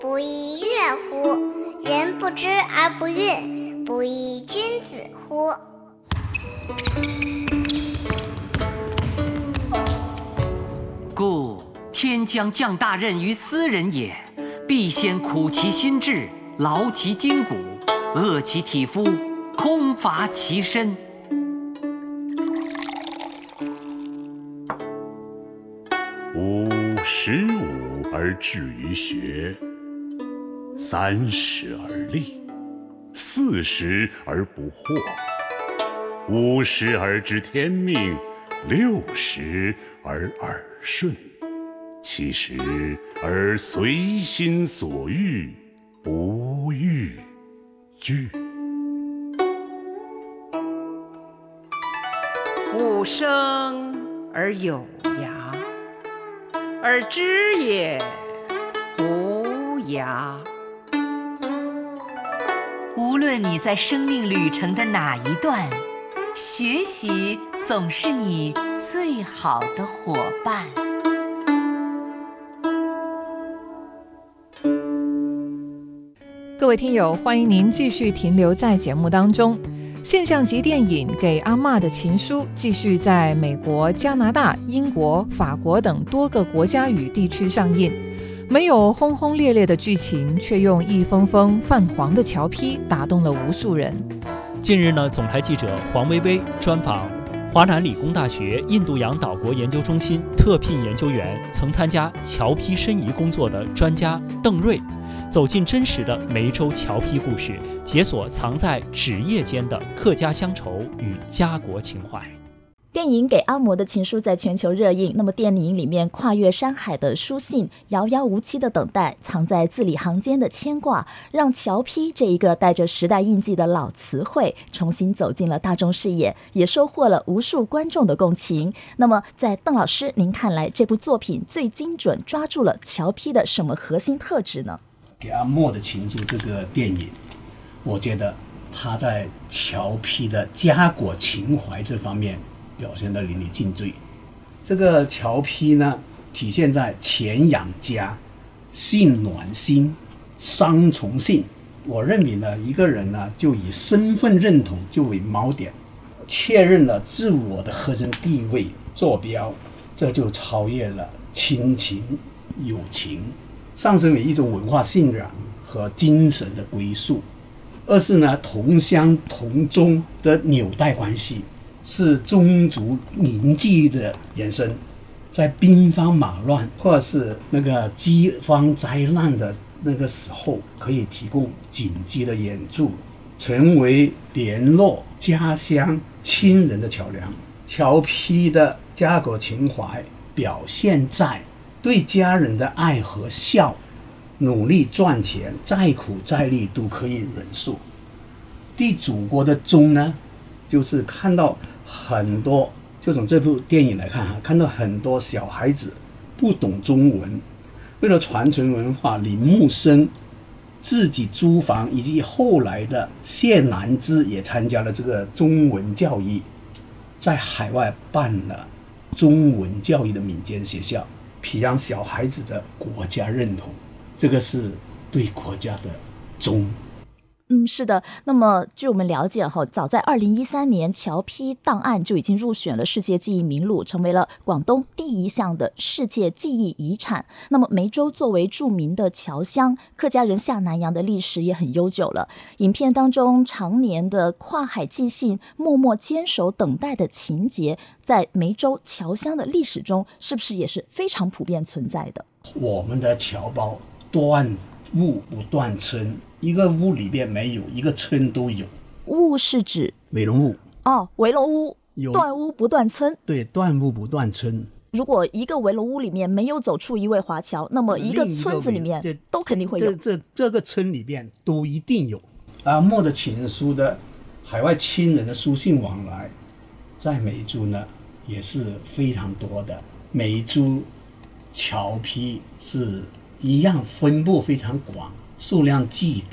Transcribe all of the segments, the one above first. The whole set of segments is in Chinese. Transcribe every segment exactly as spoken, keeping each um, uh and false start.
不亦乐乎！人不知而不愠，不亦君子乎！ 故天将降大任于斯人也，必先苦其心志，劳其筋骨，饿其体肤，空乏其身。 吾十五而志于学，三十而立，四十而不惑，五十而知天命，六十而耳顺，七十而随心所欲，不逾矩。 吾生而有涯，而知也无涯。 无论你在生命旅程的哪一段，学习总是你最好的伙伴。 各位听友，欢迎您继续停留在节目当中。现象级电影《给阿嬷的情书》继续在美国、加拿大、英国、法国等多个国家与地区上映。没有轰轰烈烈的剧情，却用一封封泛黄的侨批打动了无数人。 近日呢，总台记者黄薇薇专访华南理工大学印度洋岛国研究中心特聘研究员，曾参加侨批申遗工作的专家邓瑞，走进真实的梅州侨批故事，解锁藏在纸页间的客家乡愁与家国情怀。 电影《给阿嬷的情书》在全球热映，那么电影里面跨越山海的书信，遥遥无期的等待，藏在字里行间的牵挂，让侨批这一个带着时代印记的老词汇重新走进了大众视野，也收获了无数观众的共情。那么在邓老师您看来，这部作品最精准抓住了侨批的什么核心特质呢？ 给阿嬷的情书这个电影，我觉得他在侨批的家国情怀这方面表现得淋漓尽致。这个侨批呢，体现在钱养家、性暖心、双重性。我认为呢，一个人呢，就以身份认同就为锚点，确认了自我的核心地位坐标，这就超越了亲情、友情，上升为一种文化信仰和精神的归宿。二是呢，同乡同宗的纽带关系，是宗族凝聚的延伸。在兵荒马乱或者是那个饥荒灾难的那个时候，可以提供紧急的援助，成为联络家乡亲人的桥梁。侨批的家国情怀表现在对家人的爱和孝，努力赚钱，再苦再厉都可以忍受。对祖国的忠呢，就是看到很多，就从这部电影来看哈，看到很多小孩子不懂中文，为了传承文化，林木生自己租房，以及后来的谢南之也参加了这个中文教育，在海外办了中文教育的民间学校，培养小孩子的国家认同，这个是对国家的忠。 嗯，是的。那么据我们了解哈，早在二零一三年，侨批档案就已经入选了世界记忆名录，成为了广东第一项的世界记忆遗产。那么梅州作为著名的侨乡，客家人下南洋的历史也很悠久了。影片当中常年的跨海寄信、默默坚守等待的情节，在梅州侨乡的历史中，是不是也是非常普遍存在的？ 我们的侨胞断物不断村，一个屋里边没有，一个村都有。 屋是指围龙屋哦，围龙屋，断屋不断村。 对，断屋不断村。 如果一个围龙屋里面没有走出一位华侨，那么一个村子里面都肯定会有。 这这这个村里边都一定有。阿嬷的情书的海外亲人的书信往来，在梅州呢也是非常多的。梅州侨批是一样分布非常广，数量巨大，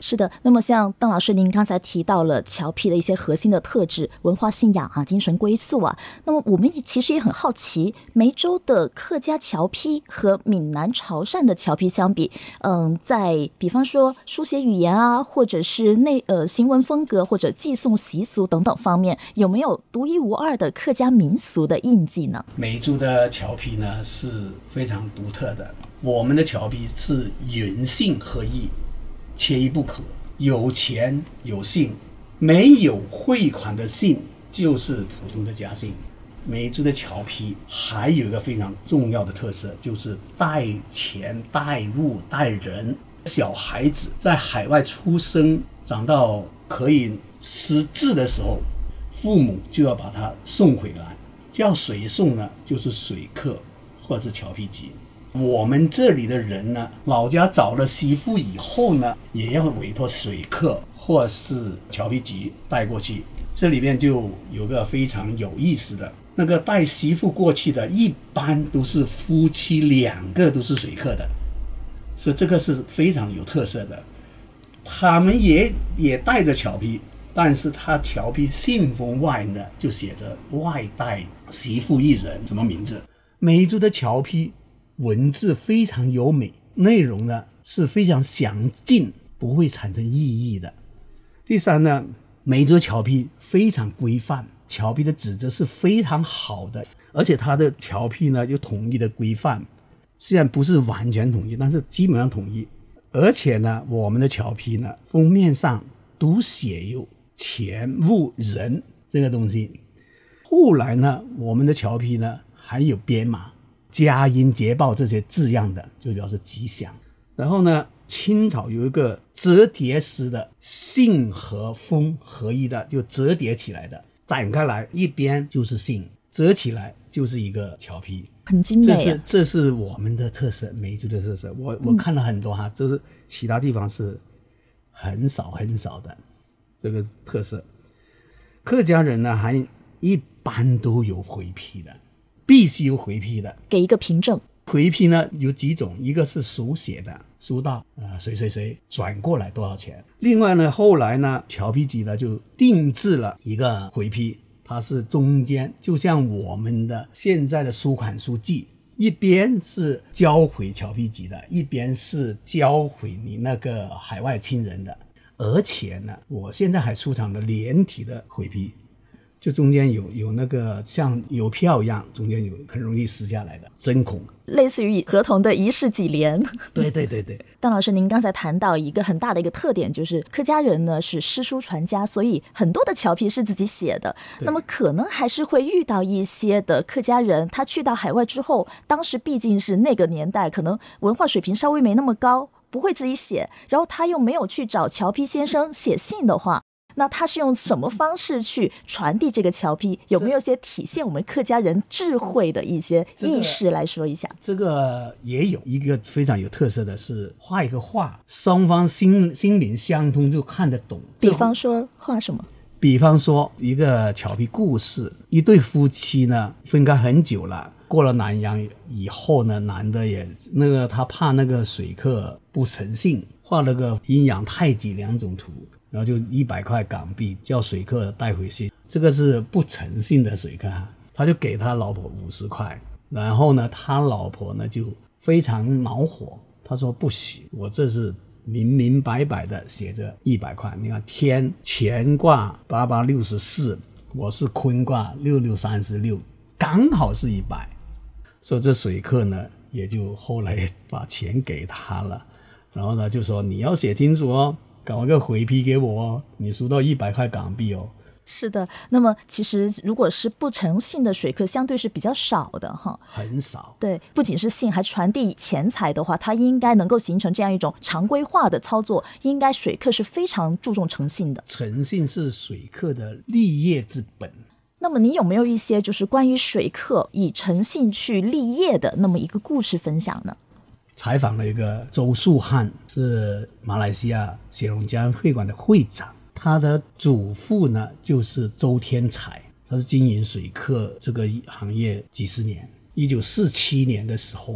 是的，那么像邓老师您刚才提到了侨批的一些核心的特质，文化信仰啊，精神归宿啊，那么我们其实也很好奇，梅州的客家侨批和闽南潮汕的侨批相比，嗯，在比方说书写语言啊，或者是内呃行文风格或者寄送习俗等等方面，有没有独一无二的客家民俗的印记呢？ 梅州的侨批呢是非常独特的，我们的侨批是人信合一，缺一不可，有钱有信，没有汇款的信就是普通的家信。梅州的侨批还有一个非常重要的特色，就是带钱带物带人。小孩子在海外出生长到可以识字的时候，父母就要把他送回来，叫谁送呢？就是水客或者是侨批籍。我们这里的人呢，老家找了媳妇以后呢，也要委托水客或是侨批籍带过去。这里面就有个非常有意思的，那个带媳妇过去的，一般都是夫妻两个都是水客的，所以这个是非常有特色的。他们也也带着侨批，但是他侨批信封外呢，就写着外带媳妇一人，什么名字？梅州的侨批文字非常优美，内容呢是非常详尽，不会产生异议的。第三呢，梅州侨批非常规范，侨批的纸质是非常好的，而且它的侨批呢就统一的规范，虽然不是完全统一，但是基本上统一。而且呢，我们的侨批呢封面上都写有钱物人这个东西。后来呢，我们的侨批呢还有编码嘉音捷报这些字样的，就表示吉祥。然后呢，清朝有一个折叠式的信和封合一的，就折叠起来的，展开来一边就是信，折起来就是一个侨批， 很精美、啊、 这是这是我们的特色，梅州的特色。我我看了很多哈，这、嗯、是其他地方是很少很少的这个特色。客家人呢，还一般都有回批的，必须有回批的， 给一个凭证。 回批呢有几种，一个是手写的，书到呃谁谁谁转过来多少钱。另外呢，后来呢，侨批籍呢就定制了一个回批，它是中间就像我们的现在的书款书记，一边是交回侨批籍的，一边是交回你那个海外亲人的。而且呢，我现在还出厂了连体的回批，就中间有有那个像邮票一样，中间有很容易撕下来的针孔， 类似于合同的一式几联。 对对对对。 邓老师，您刚才谈到一个很大的一个特点，就是客家人呢是诗书传家，所以很多的侨批是自己写的。那么可能还是会遇到一些的客家人，他去到海外之后，当时毕竟是那个年代，可能文化水平稍微没那么高，不会自己写，然后他又没有去找侨批先生写信的话，那他是用什么方式去传递这个侨批？有没有些体现我们客家人智慧的一些意识来说一下？ 这个、这个也有一个非常有特色的是画一个画，双方心心灵相通就看得懂。 比方说画什么？ 比方说一个侨批故事，一对夫妻呢分开很久了，过了南洋以后呢，男的也那个他怕那个水客不诚信，画了个阴阳太极两种图，然后就一百块港币叫水客带回去。这个是不诚信的水客，他就给他老婆五十块，然后呢，他老婆呢就非常恼火，他说不行，我这是明明白白的写着一百块，你看天乾卦八八六十四，我是坤卦六六三十六，刚好是一百。所以这水客呢也就后来把钱给他了，然后呢就说你要写清楚哦，搞个回批给我哦，你输到一百块港币哦。 是的，那么其实如果是不诚信的水客相对是比较少的哈， 很少。 对，不仅是信还传递钱财的话，它应该能够形成这样一种常规化的操作，应该水客是非常注重诚信的。 诚信是水客的立业之本。 那么你有没有一些就是关于水客以诚信去立业的那么一个故事分享呢？ 采访了一个周树汉，是马来西亚雪龙江会馆的会长，他的祖父呢就是周天才，他是经营水客这个行业几十年。一九四七年的时候呢，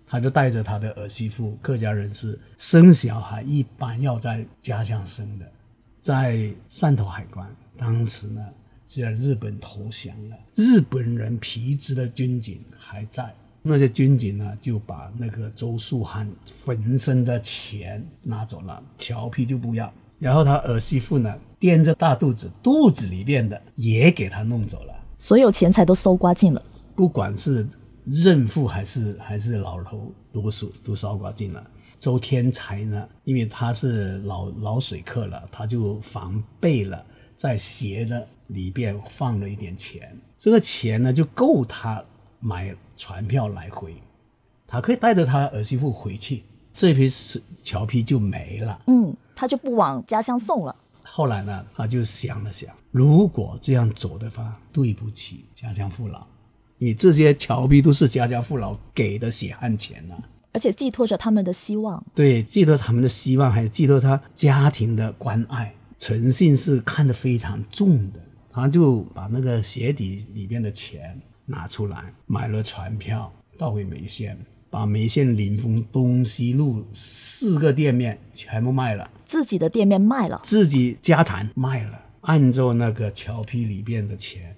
他就带着他的儿媳妇，客家人是生小孩一般要在家乡生的，在汕头海关，当时呢虽然日本投降了，日本人皮质的军警还在，那些军警呢就把那个周树汉浑身的钱拿走了，侨批就不要，然后他儿媳妇呢掂着大肚子，肚子里面的也给他弄走了， 所有钱财都搜刮尽了， 不管是孕妇还是还是老头都属都烧刮尽了。周天才呢，因为他是老老水客了，他就防备了，在鞋的里边放了一点钱，这个钱呢就够他买船票来回，他可以带着他儿媳妇回去，这批侨批就没了。 嗯，他就不往家乡送了。 后来呢，他就想了想，如果这样走的话，对不起家乡父老。因为这些侨批都是家乡父老给的血汗钱啊， 而且寄托着他们的希望。 对，寄托他们的希望，还寄托他家庭的关爱。陈信是看得非常重的，他就把那个鞋底里面的钱拿出来，买了船票到回梅县，把梅县临风东西路四个店面全部卖了， 自己的店面卖了， 自己家产卖了，按照那个侨批里边的钱